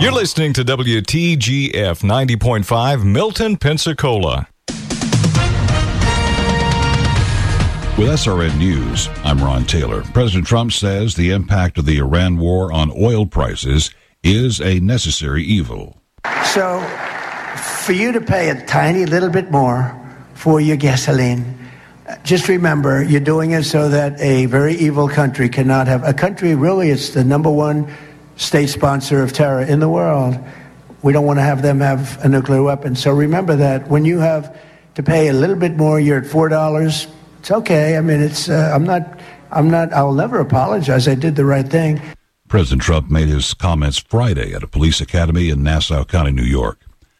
You're listening to WTGF 90.5 Milton, Pensacola. With SRN News, I'm Ron Taylor. President Trump says the impact of the Iran war on oil prices is a necessary evil. So, for you to pay a tiny little bit more for your gasoline, just remember, you're doing it so that a very evil country cannot have... A country, really, it's the number one state sponsor of terror in the world. We don't want to have them have a nuclear weapon. So remember that when you have to pay a little bit more, you're at $4. It's okay. I mean, it's I'll never apologize. I did the right thing. President Trump made his comments Friday at a police academy in Nassau County, New York.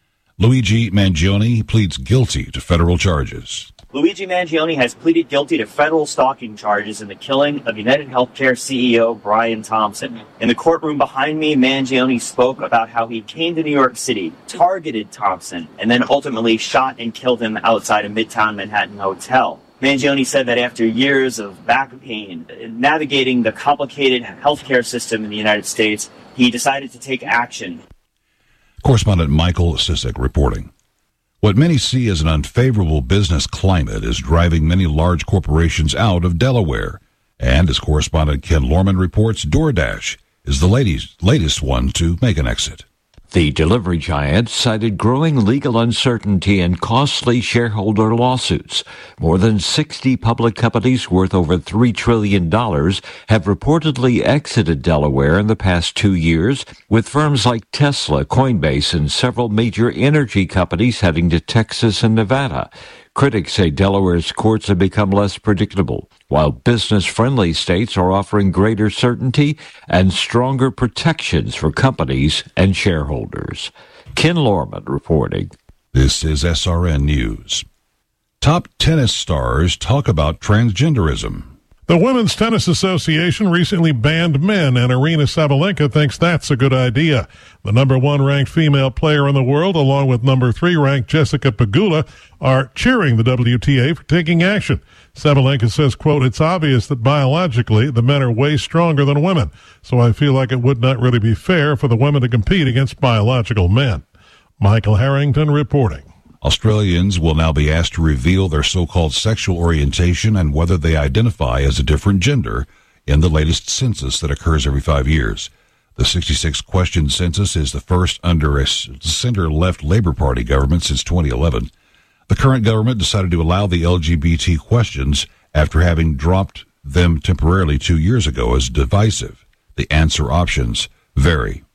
Luigi Mangione pleads guilty to federal charges. Luigi Mangione has pleaded guilty to federal stalking charges in the killing of United Healthcare CEO Brian Thompson. In the courtroom behind me, Mangione spoke about how he came to New York City, targeted Thompson, and then ultimately shot and killed him outside a Midtown Manhattan hotel. Mangione said that after years of back pain, navigating the complicated healthcare system in the United States, he decided to take action. Correspondent Michael Sisek reporting. What many see as an unfavorable business climate is driving many large corporations out of Delaware. And as correspondent Ken Lorman reports, DoorDash is the latest one to make an exit. The delivery giant cited growing legal uncertainty and costly shareholder lawsuits. More than 60 public companies worth over $3 trillion have reportedly exited Delaware in the past 2 years, with firms like Tesla, Coinbase, and several major energy companies heading to Texas and Nevada. Critics say Delaware's courts have become less predictable, while business-friendly states are offering greater certainty and stronger protections for companies and shareholders. Ken Lorman reporting. This is SRN News. Top tennis stars talk about transgenderism. The Women's Tennis Association recently banned men, and Aryna Sabalenka thinks that's a good idea. The number 1 ranked female player in the world, along with number 3 ranked Jessica Pegula, are cheering the WTA for taking action. Sabalenka says, quote, "It's obvious that biologically the men are way stronger than women, so I feel like it would not really be fair for the women to compete against biological men." Michael Harrington reporting. Australians will now be asked to reveal their so-called sexual orientation and whether they identify as a different gender in the latest census that occurs every 5 years. The 66-question census is the first under a center-left Labour Party government since 2011. The current government decided to allow the LGBT questions after having dropped them temporarily 2 years ago as divisive. The answer options vary.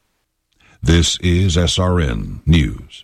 This is SRN News.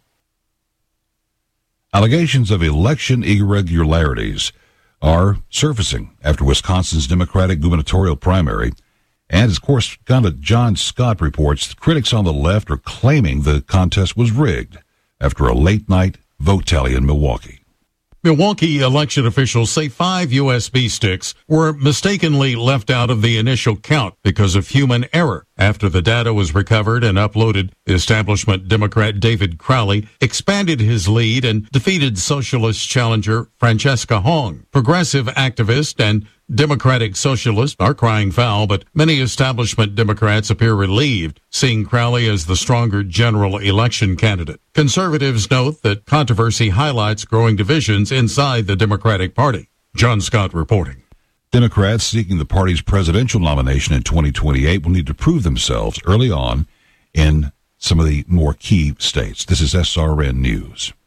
Allegations of election irregularities are surfacing after Wisconsin's Democratic gubernatorial primary. And as correspondent John Scott reports, critics on the left are claiming the contest was rigged after a late-night vote tally in Milwaukee. Milwaukee election officials say 5 USB sticks were mistakenly left out of the initial count because of human error. After the data was recovered and uploaded, establishment Democrat David Crowley expanded his lead and defeated socialist challenger Francesca Hong. Progressive activist and Democratic socialists are crying foul, but many establishment Democrats appear relieved, seeing Crowley as the stronger general election candidate. Conservatives note that controversy highlights growing divisions inside the Democratic Party. John Scott reporting. Democrats seeking the party's presidential nomination in 2028 will need to prove themselves early on in some of the more key states. This is SRN News.